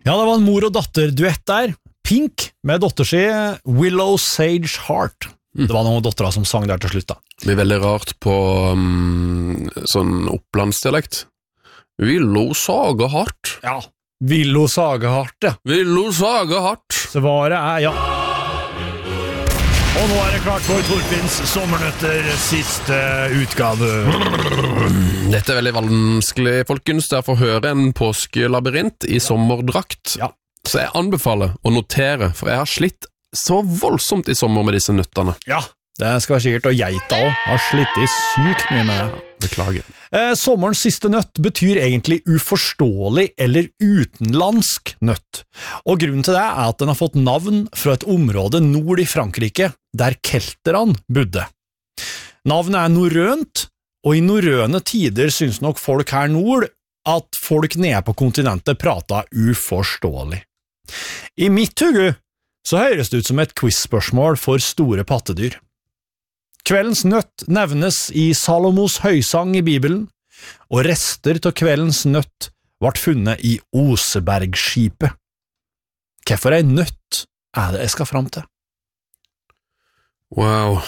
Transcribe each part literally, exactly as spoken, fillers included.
Ja, det var en mor- og datter-duett der. Pink med dotter si Willow Sage Heart. Det var noen dottera som sang der til slutt da. Det blir veldig rart på um, sånn opplandsdialekt. Willow Saga Heart. Ja, Willow Saga Heart, ja. Willow Saga Heart. Svaret er ja. Og nå er det klart for Torfinns sommernøtter siste utgave. Dette er veldig vanskelig, folkens. Det er for å høre en påskelabyrint i sommerdrakt. Ja. Så jeg anbefaler å notere, for jeg har slitt så voldsomt i sommer med disse nøttene. Ja, det skal være sikkert, og geita også har slitt i sykt mye med det. Beklager. Eh, sommerens siste nøtt betyr egentlig uforståelig eller utenlandsk nøtt. Og grunnen til det er at den har fått navn fra et område nord i Frankrike, der kelterne bodde. Navnet er norrønt, og i norrøne tider synes nok folk her nord at folk nede på kontinentet prater uforståelig. I mitt hugge så høres det ut som et quiz-spørsmål for store pattedyr. Kveldens nøtt nevnes i Salomos høysang i Bibelen, og rester til kveldens nøtt ble funnet i Osebergskipet. Hvorfor en nøtt er det jeg skal fram til? Wow.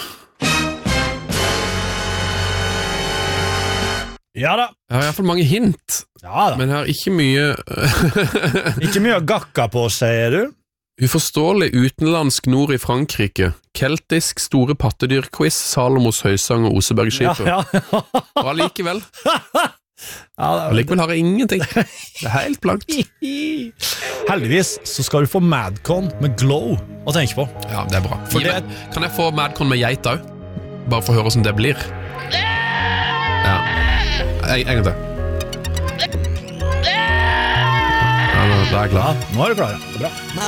Ja da. Jeg har i hvert fall mange hint, Ja da. men jeg har ikke mye... Ikke mye å gakka på, sier du? Uforståelig utenlandsk nord i Frankrike. Keltisk store pattedyr-quiz, Salomos høysang og Osebergskipet. Ja, ja. Og allikevel, Ja, det allikevel har jeg ingenting. Det er helt blankt. Heldigvis så skal du få Madcon med Glow å tenke på. Ja, det er bra. For Gi det- meg, kan jeg få Madcon med geit også? Bare for å høre hvordan det blir. Ja. En, en gang til. Ja, da er jeg klar. Ja, nå er du klar, ja. Det er bra.